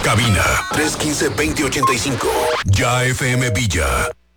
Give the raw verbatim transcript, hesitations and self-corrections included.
Cabina tres uno cinco, veinte ochenta y cinco. Ya F M Villa.